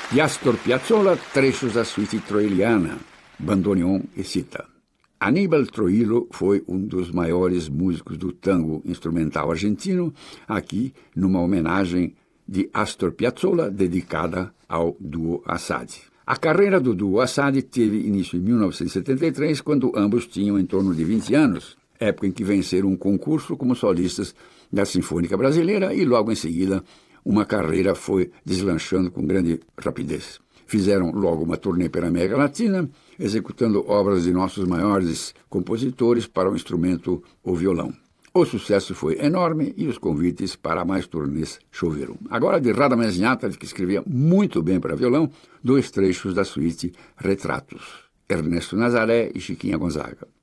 De Astor Piazzolla, trechos da suíte troiliana, bandoneon e cita. Aníbal Troilo foi um dos maiores músicos do tango instrumental argentino, aqui numa homenagem de Astor Piazzolla dedicada ao duo Assad. A carreira do duo Assad teve início em 1973, quando ambos tinham em torno de 20 anos, época em que venceram um concurso como solistas da Sinfônica Brasileira e logo em seguida uma carreira foi deslanchando com grande rapidez. Fizeram logo uma turnê pela América Latina, executando obras de nossos maiores compositores para o instrumento ou violão. O sucesso foi enorme e os convites para mais turnês choveram. Agora, de Radamés Nhata, que escrevia muito bem para violão, 2 trechos da suíte Retratos, Ernesto Nazaré e Chiquinha Gonzaga.